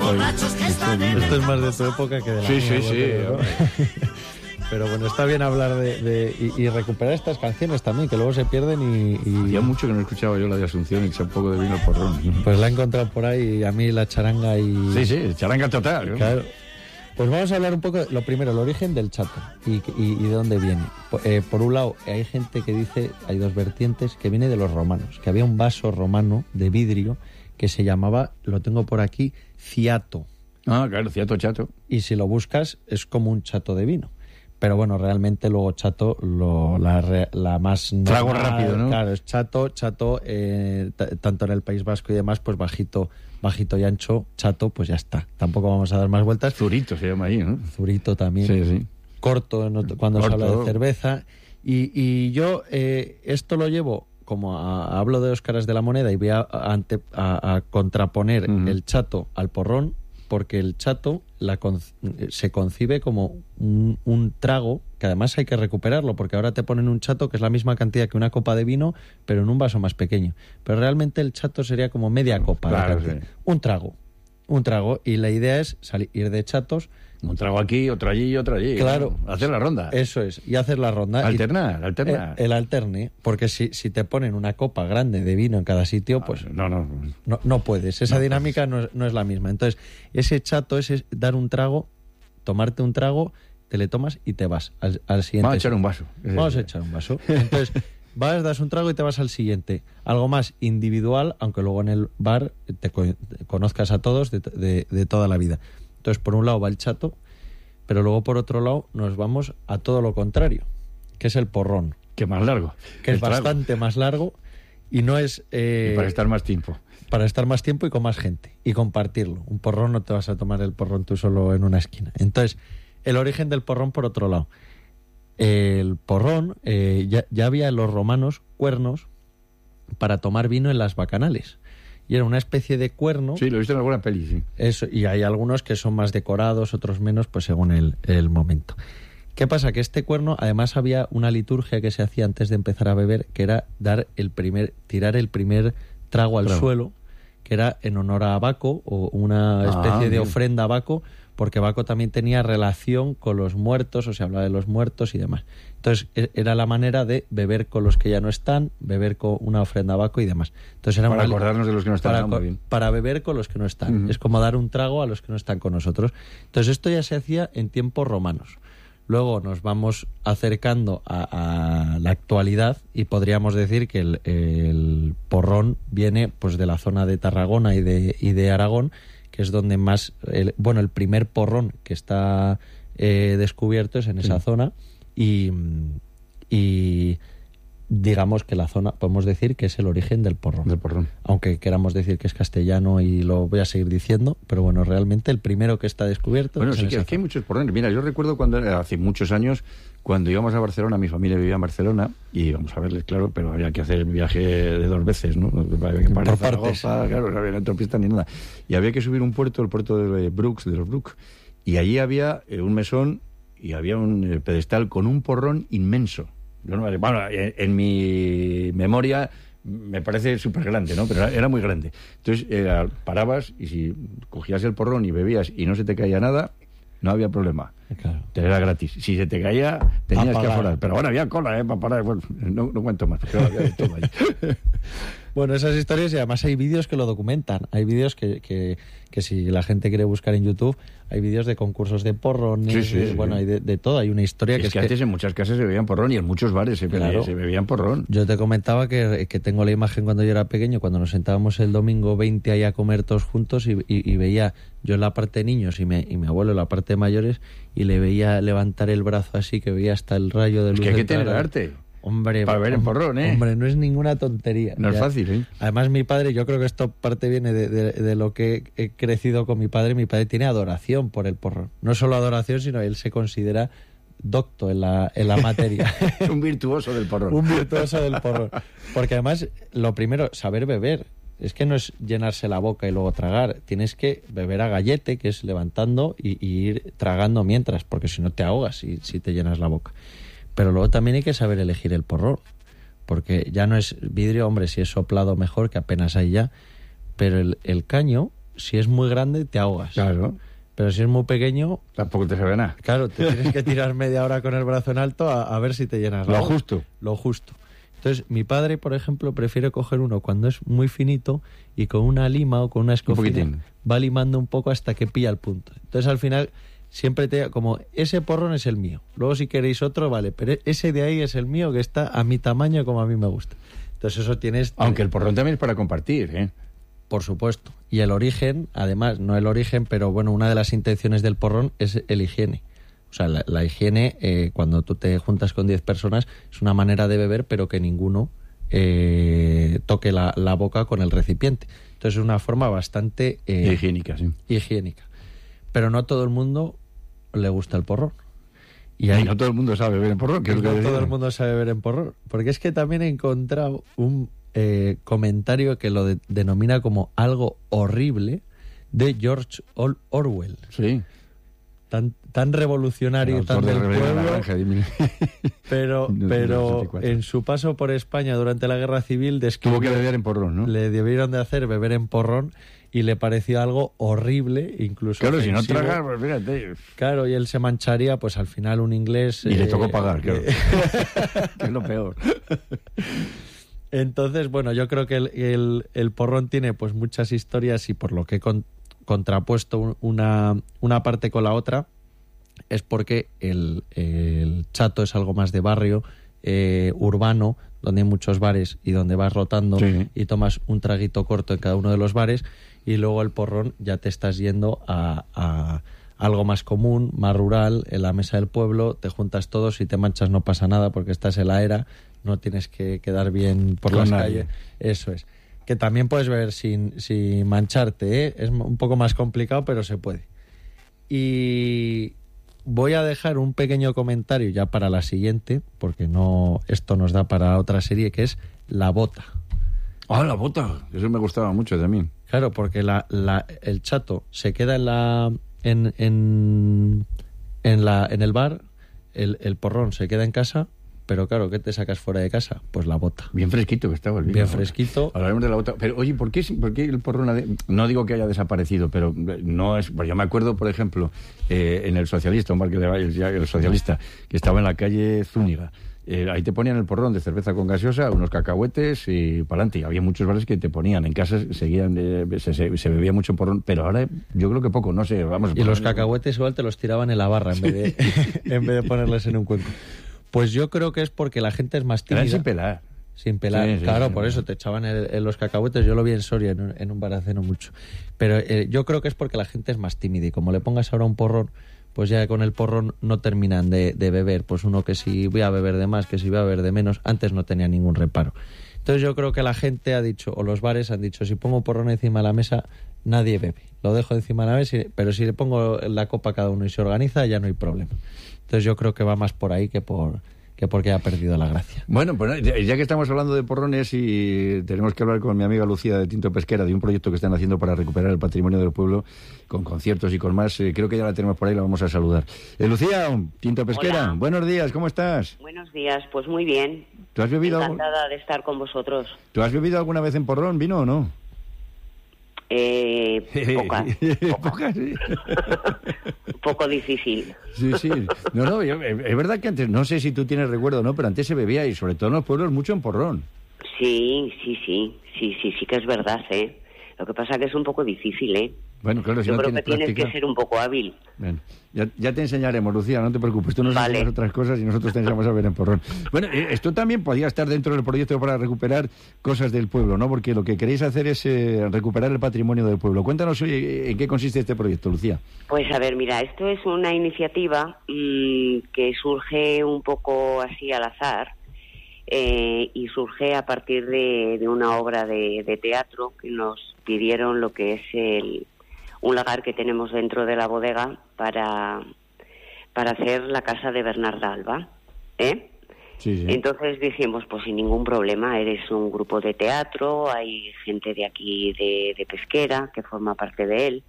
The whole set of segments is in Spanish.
Esto es más de tu época que de la mía. Sí. Pero bueno, está bien hablar y recuperar estas canciones también, que luego se pierden y... Hacía mucho que no escuchaba yo la de Asunción y eché un poco de vino al porrón. Pues la he encontrado por ahí, y a mí la charanga y... Sí, charanga total. Claro. Pues vamos a hablar un poco, lo primero, el origen del chato y de dónde viene. Por un lado, hay gente que dice, hay dos vertientes, que viene de los romanos, que había un vaso romano de vidrio que se llamaba, lo tengo por aquí, ciato. Ah, claro, ciato, chato. Y si lo buscas, es como un chato de vino. Pero bueno, realmente luego chato, la más... Trago rápido, ¿no? Claro, es chato, tanto en el País Vasco y demás, pues bajito y ancho, chato, pues ya está. Tampoco vamos a dar más vueltas. Zurito se llama ahí, ¿no? Zurito también. Sí. Cuando se habla de cerveza. Y yo esto lo llevo, como hablo de dos caras de la moneda, y voy a contraponer el chato al porrón, porque el chato se concibe como un trago, que además hay que recuperarlo, porque ahora te ponen un chato que es la misma cantidad que una copa de vino, pero en un vaso más pequeño. Pero realmente el chato sería como media copa. Claro, sí. Un trago. Y la idea es ir de chatos. Un trago aquí, otro allí y otro allí. Claro. ¿No? Hacer la ronda. Eso es, y hacer la ronda. Alternar. El alterne, porque si te ponen una copa grande de vino en cada sitio, pues no puedes. Esa dinámica no es la misma. Entonces, ese chato es dar un trago, tomarte un trago, te le tomas y te vas al siguiente. Vamos a echar un vaso. Entonces, vas, das un trago y te vas al siguiente. Algo más individual, aunque luego en el bar te conozcas a todos de toda la vida. Entonces, por un lado va el chato, pero luego por otro lado nos vamos a todo lo contrario, que es el porrón. Que más largo. Que es bastante más largo y no es... y para estar más tiempo. Para estar más tiempo y con más gente. Y compartirlo. Un porrón no te vas a tomar el porrón tú solo en una esquina. Entonces, el origen del porrón por otro lado. El porrón, ya había en los romanos cuernos para tomar vino en las bacanales. Y era una especie de cuerno. Sí, lo he visto en alguna peli, sí. Eso, y hay algunos que son más decorados, otros menos, pues según el momento. ¿Qué pasa? Que este cuerno, además había una liturgia que se hacía antes de empezar a beber, que era tirar el primer trago al suelo, que era en honor a Baco, o una especie de ofrenda a Baco, porque Baco también tenía relación con los muertos, o se hablaba de los muertos y demás. Entonces, era la manera de beber con los que ya no están, beber con una ofrenda a Baco y demás. Entonces, era para acordarnos de los que no están. Para beber con los que no están. Es como dar un trago a los que no están con nosotros. Entonces, esto ya se hacía en tiempos romanos. Luego nos vamos acercando a la actualidad y podríamos decir que el porrón viene pues de la zona de Tarragona y de Aragón, que es donde más... el primer porrón que está descubierto es en esa zona y digamos que la zona, podemos decir que es el origen del porrón. Aunque queramos decir que es castellano y lo voy a seguir diciendo, pero bueno, realmente el primero que está descubierto... Bueno, sí que hay muchos porrones. Mira, yo recuerdo hace muchos años, cuando íbamos a Barcelona, mi familia vivía en Barcelona, y íbamos a verles, claro, pero había que hacer el viaje de 2 veces, ¿no? Había que por partes. Claro, no había autopista ni nada. Y había que subir un puerto, el puerto de Brooks, de los Brooks, y allí había un mesón y había un pedestal con un porrón inmenso. En mi memoria me parece súper grande, ¿no? Pero era muy grande. Entonces parabas y si cogías el porrón y bebías y no se te caía nada, no había problema. Claro. Te era gratis. Si se te caía, tenías que aforar. Pero bueno, había cola, para parar. Bueno, no cuento más, porque había de todo ahí. Bueno, esas historias, y además hay vídeos que lo documentan. Hay vídeos que si la gente quiere buscar en YouTube, hay vídeos de concursos de porrones, sí. Hay de todo. Hay una historia es que antes en muchas casas se bebían porrón y en muchos bares se bebían porrón. Yo te comentaba que tengo la imagen cuando yo era pequeño, cuando nos sentábamos el domingo 20 ahí a comer todos juntos y veía yo en la parte de niños y mi abuelo en la parte de mayores, y le veía levantar el brazo así, que veía hasta el rayo de luz. Es que hay que tener arte. Hombre, para ver en porrón, ¿eh? Hombre, no es ninguna tontería. No es fácil, ¿eh? Además, mi padre, yo creo que esto parte viene de lo que he crecido con mi padre. Mi padre tiene adoración por el porrón. No solo adoración, sino él se considera docto en la materia. Un virtuoso del porrón. Un virtuoso del porrón. Porque además, lo primero, saber beber. Es que no es llenarse la boca y luego tragar. Tienes que beber a gallete, que es levantando y ir tragando mientras, porque si no te ahogas si te llenas la boca. Pero luego también hay que saber elegir el porrón, porque ya no es vidrio, hombre, si es soplado mejor, que apenas hay ya, pero el caño, si es muy grande te ahogas. Claro. Pero si es muy pequeño... Tampoco te sabe nada. Claro, te tienes que tirar media hora con el brazo en alto a ver si te llenas. Lo justo. Lo justo. Entonces, mi padre, por ejemplo, prefiere coger uno cuando es muy finito y con una lima o con una escofina va limando un poco hasta que pilla el punto. Entonces, al final, siempre como ese porrón es el mío. Luego, si queréis otro, vale, pero ese de ahí es el mío que está a mi tamaño como a mí me gusta. Entonces, eso tienes... Aunque el porrón también es para compartir, ¿eh? Por supuesto. Y el origen, además, no el origen, pero bueno, una de las intenciones del porrón es el higiene. O sea, la higiene, cuando tú te juntas con 10 personas, es una manera de beber, pero que ninguno toque la boca con el recipiente. Entonces es una forma bastante... higiénica, sí. Higiénica. Pero no a todo el mundo le gusta el porrón. Y no todo el mundo sabe beber en porrón. No todo el mundo sabe beber en porrón. Porque es que también he encontrado un comentario que lo denomina como algo horrible de George Orwell. Sí. Tan revolucionario y tan del pueblo, pero en su paso por España durante la Guerra Civil tuvo que beber en porrón, ¿no? Le debieron de hacer beber en porrón y le pareció algo horrible, incluso claro, ofensivo. Si no tragar, pues fíjate. Claro, y él se mancharía, pues al final un inglés... Y le tocó pagar, claro. Que es lo peor. Entonces, bueno, yo creo que el porrón tiene pues muchas historias y por lo que he contrapuesto una parte con la otra es porque el chato es algo más de barrio, urbano, donde hay muchos bares y donde vas rotando y tomas un traguito corto en cada uno de los bares, y luego el porrón ya te estás yendo a algo más común, más rural, en la mesa del pueblo, te juntas todos, si te manchas no pasa nada porque estás en la era, no tienes que quedar bien por las calles. Eso es. Que también puedes beber sin mancharte, ¿eh? Es un poco más complicado, pero se puede. Y voy a dejar un pequeño comentario ya para la siguiente, porque esto nos da para otra serie, que es La Bota. Ah, La Bota. Eso me gustaba mucho también. Claro, porque el chato se queda en el bar, el porrón se queda en casa. Pero claro, ¿qué te sacas fuera de casa? Pues La Bota. Bien fresquito que estaba el vino. Bien fresquito. Hablaremos de La Bota. Pero oye, ¿por qué el porrón? No digo que haya desaparecido, pero no es... Pues yo me acuerdo, por ejemplo, en el Socialista, un bar que de Valles, ya el Socialista, que estaba en la calle Zúñiga. Ahí te ponían el porrón de cerveza con gaseosa, unos cacahuetes y para adelante. Y había muchos bares que te ponían. En casa se bebía mucho porrón, pero ahora yo creo que poco, no sé. Vamos. Y los cacahuetes igual te los tiraban en la barra en vez de ponerles en un cuenco. Pues yo creo que es porque la gente es más tímida. Sin pelar. Sin pelar, sí, claro, por eso te echaban en los cacahuetes. Yo lo vi en Soria, en un bar hace no mucho. Pero yo creo que es porque la gente es más tímida y como le pongas ahora un porrón, pues ya con el porrón no terminan de beber. Pues uno que si voy a beber de más, que si voy a beber de menos, antes no tenía ningún reparo. Entonces yo creo que la gente ha dicho, o los bares han dicho, si pongo porrón encima de la mesa, nadie bebe. Lo dejo encima de la mesa, pero si le pongo la copa a cada uno y se organiza, ya no hay problema. Entonces yo creo que va más por ahí que porque ha perdido la gracia. Bueno, pues ya que estamos hablando de porrones y tenemos que hablar con mi amiga Lucía de Tinto Pesquera de un proyecto que están haciendo para recuperar el patrimonio del pueblo con conciertos y con más, creo que ya la tenemos por ahí, la vamos a saludar. Lucía, Tinto Pesquera, hola. Buenos días, ¿cómo estás? Buenos días, pues muy bien. ¿Tú has bebido Encantada de estar con vosotros. ¿Tú has bebido alguna vez en porrón, vino o no? Pocas. Pocas, sí. Un poco difícil. Sí. No, es verdad que antes, no sé si tú tienes recuerdo o no, pero antes se bebía, y sobre todo en los pueblos, mucho en porrón. Sí que es verdad, ¿eh? Lo que pasa que es un poco difícil, ¿eh? Bueno, claro, si yo no creo que tienes que ser un poco hábil. Bueno, ya te enseñaremos, Lucía, no te preocupes. Tú nos enseñas otras cosas y nosotros te enseñamos a ver en porrón. Bueno, esto también podría estar dentro del proyecto para recuperar cosas del pueblo, ¿no? Porque lo que queréis hacer es recuperar el patrimonio del pueblo. Cuéntanos en qué consiste este proyecto, Lucía. Pues a ver, mira, esto es una iniciativa que surge un poco así al azar. Y surge a partir de una obra de teatro que nos pidieron, lo que es un lagar que tenemos dentro de la bodega para hacer la casa de Bernarda Alba, ¿eh? Sí. Entonces dijimos, pues sin ningún problema, eres un grupo de teatro, hay gente de aquí de Pesquera que forma parte de él,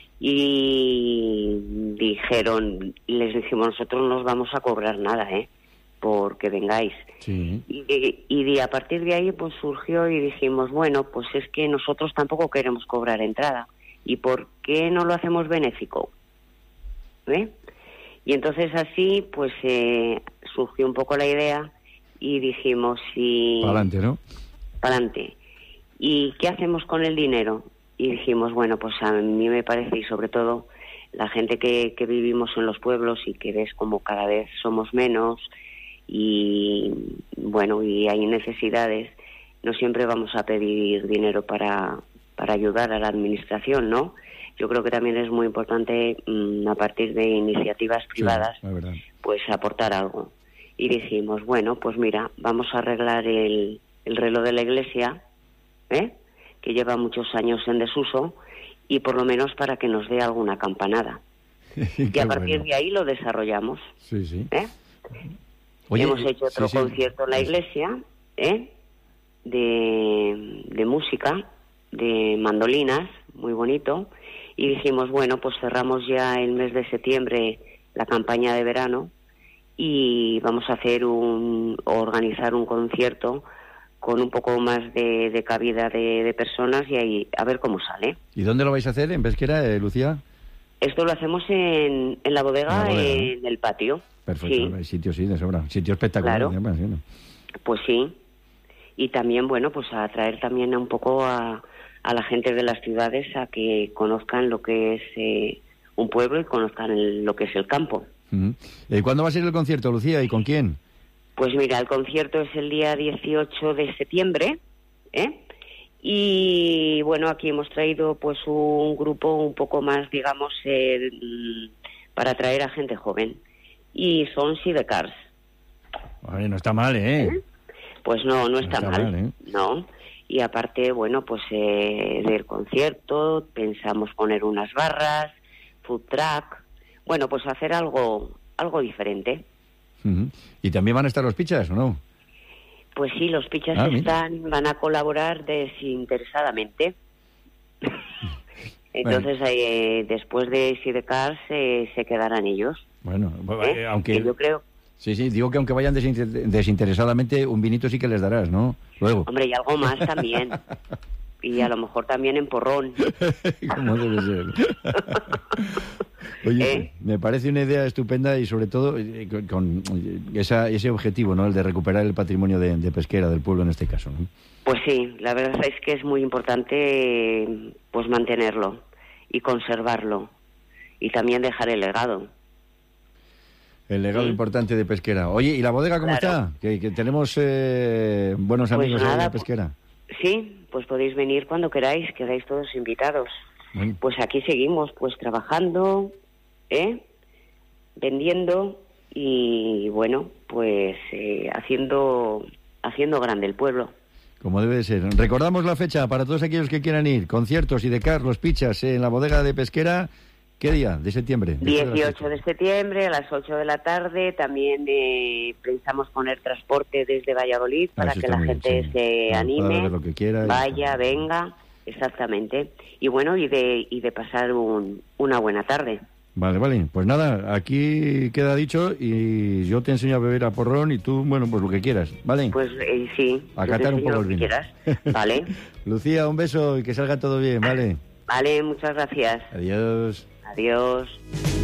y les dijimos, nosotros no os vamos a cobrar nada, porque vengáis. Sí. Y a partir de ahí pues surgió y dijimos, bueno, pues es que nosotros tampoco queremos cobrar entrada, ¿y por qué no lo hacemos benéfico? Y entonces así pues surgió un poco la idea y dijimos, si... Pa'lante, ¿no? Pa'lante. ¿Y qué hacemos con el dinero? Y dijimos, bueno, pues a mí me parece, y sobre todo la gente que vivimos en los pueblos y que ves como cada vez somos menos y bueno, y hay necesidades, no siempre vamos a pedir dinero para ayudar a la administración, ¿no? Yo creo que también es muy importante a partir de iniciativas privadas, sí, pues aportar algo. Y dijimos, bueno, pues mira, vamos a arreglar el reloj de la iglesia, que lleva muchos años en desuso, y por lo menos para que nos dé alguna campanada. Y a partir de ahí lo desarrollamos. Sí, sí. Oye, hemos hecho otro concierto en la iglesia, de música, de mandolinas, muy bonito, y dijimos, bueno, pues cerramos ya el mes de septiembre la campaña de verano y vamos a hacer organizar un concierto con un poco más de cabida de personas y ahí a ver cómo sale. ¿Y dónde lo vais a hacer? ¿En Pesquera, Lucía? Esto lo hacemos en la bodega, en el patio. Perfecto, sí. Sitio sí, de sobra. Sitio espectacular. Claro. Además, ¿sí, no? Pues sí. Y también, bueno, pues a atraer también un poco a la gente de las ciudades a que conozcan lo que es un pueblo y conozcan lo que es el campo. ¿Cuándo va a ser el concierto, Lucía, y con quién? Pues mira, el concierto es el día 18 de septiembre, y bueno, aquí hemos traído pues un grupo un poco más, digamos, para atraer a gente joven, y son Sidecars. Ay, no está mal, Pues no está mal, no. Y aparte, bueno, pues del concierto pensamos poner unas barras, food truck, bueno, pues hacer algo diferente. ¿Y también van a estar los pichas o no? Pues sí, los pichas van a colaborar desinteresadamente. Entonces, después de Sidecars se quedarán ellos. Bueno, aunque yo creo... Sí, digo que aunque vayan desinteresadamente, un vinito sí que les darás, ¿no? Luego. Hombre, y algo más también. Y a lo mejor también en porrón. Como debe ser. Oye, me parece una idea estupenda y sobre todo con ese objetivo, ¿no? El de recuperar el patrimonio de Pesquera, del pueblo en este caso, ¿no? Pues sí, la verdad es que es muy importante pues mantenerlo y conservarlo y también dejar el legado. El legado importante de Pesquera. Oye, ¿y la bodega cómo está? Que tenemos buenos amigos ahí en Pesquera. Sí, pues podéis venir cuando queráis todos invitados. Pues aquí seguimos, pues trabajando, vendiendo y bueno, pues haciendo grande el pueblo. Como debe de ser. Recordamos la fecha para todos aquellos que quieran ir. Conciertos y de Carlos Pichas en la bodega de Pesquera. ¿Qué día de septiembre? 18 de septiembre a las 8 de la tarde. También pensamos poner transporte desde Valladolid para que la gente se anime, ver lo que quiera, vaya, venga, exactamente. Y bueno, y de pasar una buena tarde. Vale. Pues nada, aquí queda dicho y yo te enseño a beber a porrón y tú, bueno, pues lo que quieras, ¿vale? Pues sí. A catar un poco el vino. Quieras. Vale. Lucía, un beso y que salga todo bien, ¿vale? Vale, muchas gracias. Adiós. Adiós.